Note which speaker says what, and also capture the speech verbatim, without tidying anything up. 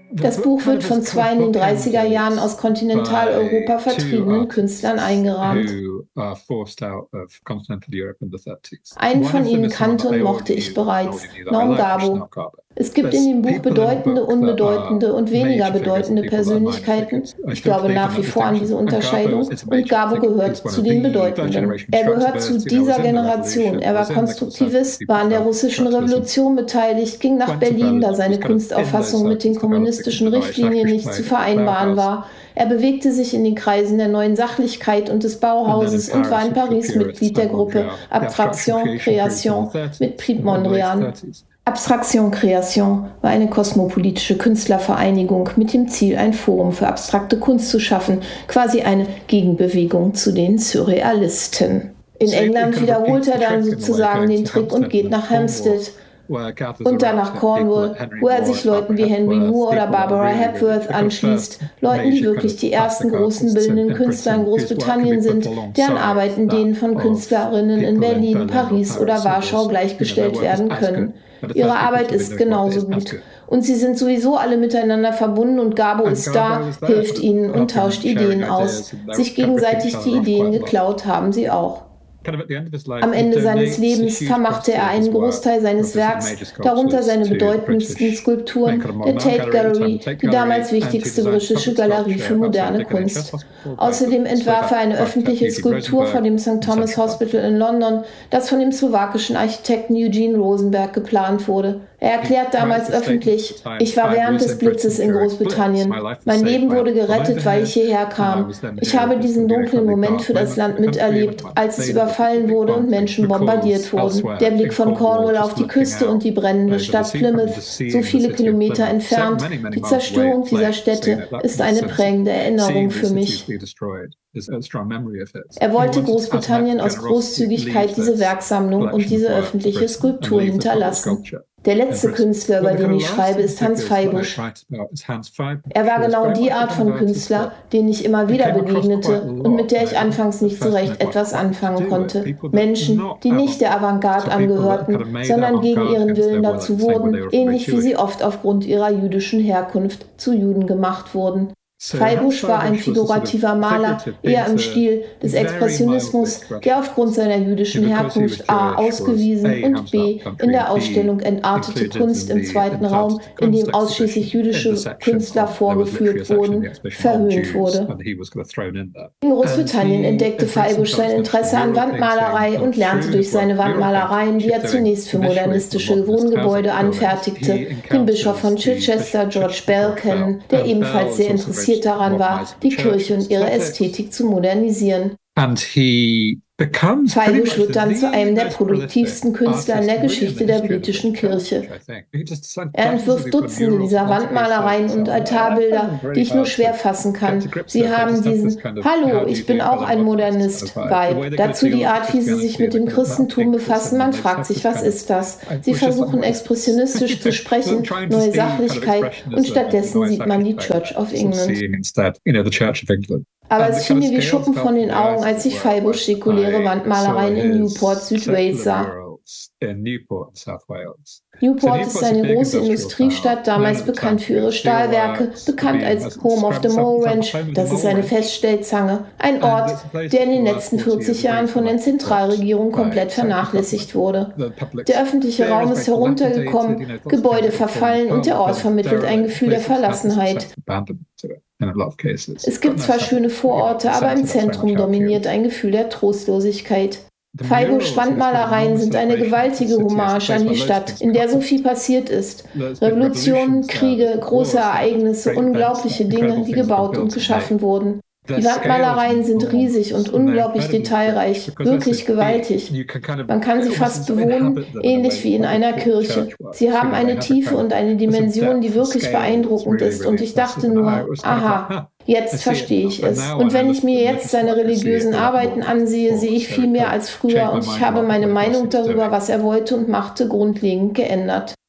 Speaker 1: Das Buch wird von zwei in den dreißiger Jahren aus Kontinentaleuropa vertriebenen Künstlern eingerahmt. Einen von ihnen kannte und mochte ich bereits, Norm Garbo. Es gibt in dem Buch bedeutende, unbedeutende und weniger bedeutende Persönlichkeiten. Ich glaube nach wie vor an diese Unterscheidung. Und Garbo gehört zu den Bedeutenden. Er gehört zu dieser Generation. Er war Konstruktivist, war an der russischen Revolution beteiligt, ging nach Berlin, da seine Kunstauffassung mit den kommunistischen Richtlinien nicht zu vereinbaren war. Er bewegte sich in den Kreisen der neuen Sachlichkeit und des Bauhauses und war in Paris Mitglied der Gruppe Abstraction Création mit Prix Mondrian. Abstraction Création war eine kosmopolitische Künstlervereinigung mit dem Ziel, ein Forum für abstrakte Kunst zu schaffen, quasi eine Gegenbewegung zu den Surrealisten. In England wiederholt er dann sozusagen den Trick und geht nach Hampstead und dann nach Cornwall, wo er sich Leuten wie Henry Moore oder Barbara Hepworth anschließt, Leuten, die wirklich die ersten großen bildenden Künstler in Großbritannien sind, deren Arbeiten denen von Künstlerinnen in Berlin, Paris oder Warschau gleichgestellt werden können. Ihre Arbeit ist genauso gut. Und sie sind sowieso alle miteinander verbunden und Garbo ist da, hilft ihnen und tauscht Ideen aus. Sich gegenseitig die Ideen geklaut haben sie auch. Am Ende seines Lebens vermachte er einen Großteil seines Werks, darunter seine bedeutendsten Skulpturen, der Tate Gallery, die damals wichtigste britische Galerie für moderne Kunst. Außerdem entwarf er eine öffentliche Skulptur vor dem Sankt Thomas Hospital in London, das von dem slowakischen Architekten Eugene Rosenberg geplant wurde. Er erklärt damals öffentlich: Ich war während des Blitzes in Großbritannien. Mein Leben wurde gerettet, weil ich hierher kam. Ich habe diesen dunklen Moment für das Land miterlebt, als es überfallen wurde und Menschen bombardiert wurden. Der Blick von Cornwall auf die Küste und die brennende Stadt Plymouth, so viele Kilometer entfernt, die Zerstörung dieser Städte ist eine prägende Erinnerung für mich. Er wollte Großbritannien aus Großzügigkeit diese Werksammlung und diese öffentliche Skulptur hinterlassen. Der letzte Künstler, über den ich schreibe, ist Hans Feibusch. Er war genau die Art von Künstler, denen ich immer wieder begegnete und mit der ich anfangs nicht so recht etwas anfangen konnte. Menschen, die nicht der Avantgarde angehörten, sondern gegen ihren Willen dazu wurden, ähnlich wie sie oft aufgrund ihrer jüdischen Herkunft zu Juden gemacht wurden. Feibusch war ein figurativer Maler, eher im Stil des Expressionismus, der aufgrund seiner jüdischen Herkunft a. ausgewiesen und b. in der Ausstellung Entartete Kunst im zweiten Raum, in dem ausschließlich jüdische Künstler vorgeführt wurden, verhöhnt wurde. In Großbritannien entdeckte Feibusch sein Interesse an Wandmalerei und lernte durch seine Wandmalereien, die er zunächst für modernistische Wohngebäude anfertigte, den Bischof von Chichester, George Bell, kennen, der ebenfalls sehr interessiert daran war, die Kirche und ihre Ästhetik zu modernisieren. Feibusch wird dann zu einem der produktivsten Künstler in der Geschichte der britischen Kirche. Er entwirft Dutzende dieser Wandmalereien und Altarbilder, die ich nur schwer fassen kann. Sie haben diesen „Hallo, ich bin auch ein Modernist"-Vibe. Dazu die Art, wie sie sich mit dem Christentum befassen. Man fragt sich, was ist das? Sie versuchen expressionistisch zu sprechen, neue Sachlichkeit, und stattdessen sieht man die Church of England. Aber es fiel mir wie Schuppen von den Augen, als ich Feibusch säkuläre Wandmalereien in Newport, Südwales sah. Newport ist eine große Industriestadt, damals bekannt für ihre Stahlwerke, bekannt als Home of the Mole Ranch. Das ist eine Feststellzange, ein Ort, der in den letzten vierzig Jahren von der Zentralregierung komplett vernachlässigt wurde. Der öffentliche Raum ist heruntergekommen, Gebäude verfallen und der Ort vermittelt ein Gefühl der Verlassenheit. Es gibt zwar schöne Vororte, aber im Zentrum dominiert ein Gefühl der Trostlosigkeit. Feibuschs Wandmalereien sind eine gewaltige Hommage an die Stadt, in der so viel passiert ist. Revolutionen, Kriege, große Ereignisse, unglaubliche Dinge, die gebaut und geschaffen wurden. Die Wandmalereien sind riesig und unglaublich detailreich, wirklich gewaltig. Man kann sie fast bewohnen, ähnlich wie in einer Kirche. Sie haben eine Tiefe und eine Dimension, die wirklich beeindruckend ist. Und ich dachte nur, aha, jetzt verstehe ich es. Und wenn ich mir jetzt seine religiösen Arbeiten ansehe, sehe ich viel mehr als früher und ich habe meine Meinung darüber, was er wollte und machte, grundlegend geändert.